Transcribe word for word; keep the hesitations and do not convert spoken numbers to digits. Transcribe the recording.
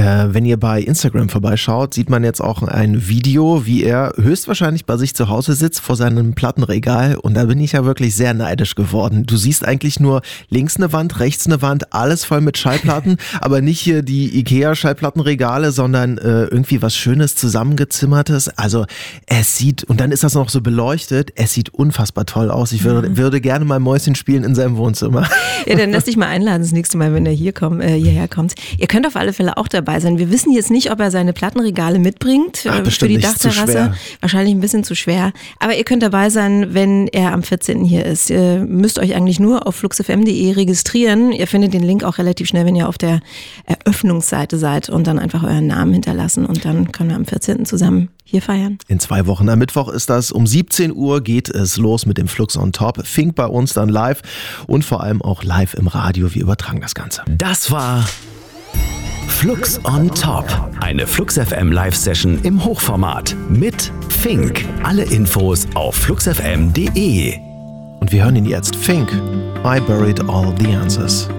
Äh, wenn ihr bei Instagram vorbeischaut, sieht man jetzt auch ein Video, wie er höchstwahrscheinlich bei sich zu Hause sitzt vor seinem Plattenregal. Und da bin ich ja wirklich sehr neidisch geworden. Du siehst eigentlich nur links eine Wand, rechts eine Wand, alles voll mit Schallplatten, aber nicht hier die Ikea-Schallplattenregale, sondern äh, irgendwie was Schönes zusammengezimmertes. Also es sieht, und dann ist das noch so beleuchtet, es sieht unfassbar toll aus. Ich würde, mhm. würde gerne mal Mäuschen spielen in seinem Wohnzimmer. Ja, dann lass dich mal einladen das nächste Mal, wenn er hier komm, äh, hierher kommt. Ihr könnt auf alle Fälle auch dabei sein. Wir wissen jetzt nicht, ob er seine Plattenregale mitbringt Ach, äh, für die nicht, Dachterrasse. Wahrscheinlich ein bisschen zu schwer. Aber ihr könnt dabei sein, wenn er am vierzehnten hier ist. Ihr müsst euch eigentlich nur auf flux f m punkt de registrieren. Ihr findet den Link auch relativ schnell, wenn ihr auf der Eröffnungsseite seid und dann einfach euren Namen hinterlassen. Und dann können wir am vierzehnten zusammen hier feiern. In zwei Wochen. Am Mittwoch ist das. Um siebzehn Uhr geht es los mit dem Flux on Top. Fink bei uns dann live und vor allem auch live im Radio. Wir übertragen das Ganze. Das war Flux on Top. Eine Flux F M Live-Session im Hochformat mit Fink. Alle Infos auf flux f m punkt de. Und wir hören ihn jetzt. Fink, I buried all the answers.